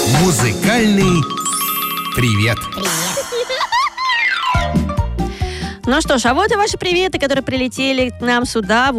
Музыкальный привет. Ну что ж, а вот и ваши приветы, которые прилетели к нам сюда.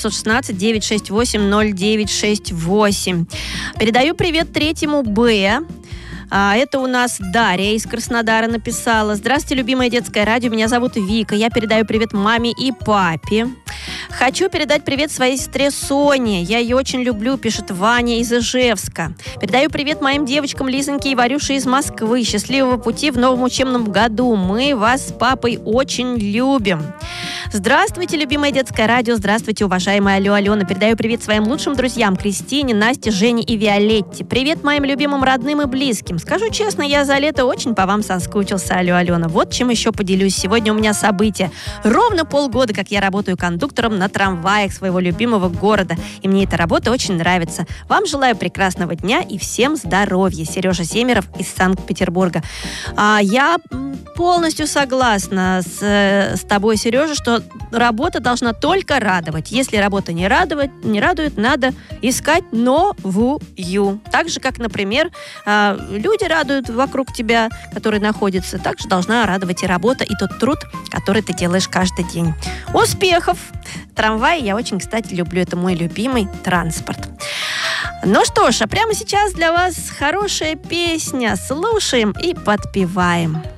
8-916-968-0968. Передаю привет третьему Б. Это у нас Дарья из Краснодара написала. Здравствуйте, любимое детское радио. Меня зовут Вика. Я передаю привет маме и папе. Хочу передать привет своей сестре Соне. Я ее очень люблю, пишет Ваня из Ижевска. Передаю привет моим девочкам Лизоньке и Варюше из Москвы. Счастливого пути в новом учебном году. Мы вас с папой очень любим. Здравствуйте, любимое детское радио. Здравствуйте, уважаемая Алена. Передаю привет своим лучшим друзьям Кристине, Насте, Жене и Виолетте. Привет моим любимым родным и близким. Скажу честно, я за лето очень по вам соскучился, Алена. Вот чем еще поделюсь. Сегодня у меня событие. Ровно полгода, как я работаю кондуктором на трамваях своего любимого города. И мне эта работа очень нравится. Вам желаю прекрасного дня и всем здоровья. Сережа Семеров из Санкт-Петербурга. Я полностью согласна с тобой, Сережа, что работа должна только радовать. Если работа не радует, надо искать новую. Так же, как, например, люди радуют вокруг тебя, которые находятся. Так же должна радовать и работа, и тот труд, который ты делаешь каждый день. Успехов! Трамвай я очень, кстати, люблю. Это мой любимый транспорт. Ну что ж, а прямо сейчас для вас хорошая песня. Слушаем и подпеваем.